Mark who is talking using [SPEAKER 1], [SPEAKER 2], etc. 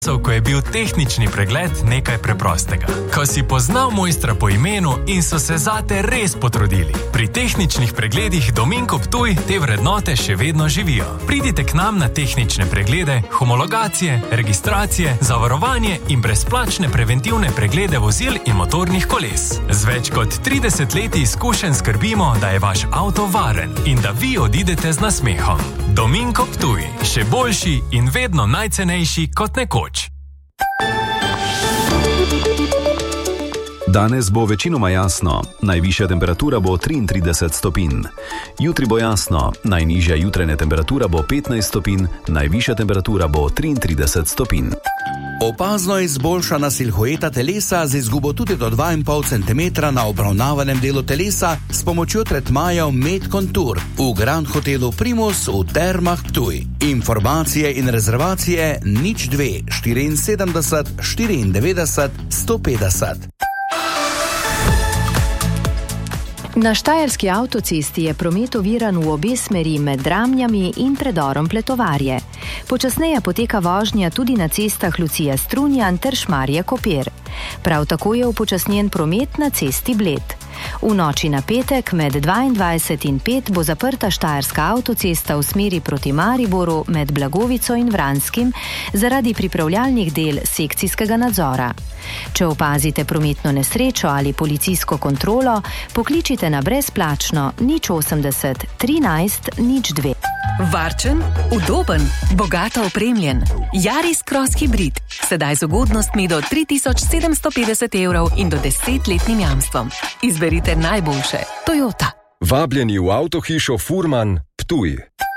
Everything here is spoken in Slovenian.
[SPEAKER 1] Ko je bil tehnični pregled nekaj preprostega. Ko si poznal mojstra po imenu in so se zate res potrudili. Pri tehničnih pregledih Dominko Ptuj te vrednote še vedno živijo. Pridite k nam na tehnične preglede, homologacije, registracije, zavarovanje in brezplačne preventivne preglede vozil in motornih koles. Z več kot 30 leti izkušenj skrbimo, da je vaš avto varen in da vi odidete z nasmehom. Dominko Ptuj, še boljši in vedno najcenejši kot nekoč.
[SPEAKER 2] Danes bo večinoma jasno, najvišja temperatura bo 33 stopinj. Jutri bo jasno, najnižja jutranja temperatura bo 15 stopinj, najvišja temperatura bo 33 stopinj.
[SPEAKER 3] Opazno izboljšana silhueta telesa z izgubo tudi do 2,5 cm na obravnavanem delu telesa s pomočjo tretmajev Med Contour v Grand Hotelu Primus v Termah Ptuj. Informacije in rezervacije 02 74 94 150.
[SPEAKER 4] Na štajerski avtocesti je promet oviran v obe smeri med Dramljami in predorom Pletovarje. Počasneje poteka vožnja tudi na cestah Lucija Strunjan ter Šmarje Koper. Prav tako je upočasnjen promet na cesti Bled. V noči na petek med 22 in 5 bo zaprta štajerska avtocesta v smeri proti Mariboru med Blagovico in Vranskim zaradi pripravljalnih del sekcijskega nadzora. Če opazite prometno nesrečo ali policijsko kontrolo, pokličite na brezplačno 080 13 02.
[SPEAKER 5] Varčen, udoben, bogato opremljen. Yaris Cross Hybrid. Sedaj z ugodnostmi do 3750 evrov in do 10-letnim jamstvom. Izberite najboljše. Toyota.
[SPEAKER 6] Vabljeni v avtohišo Furman Ptuj.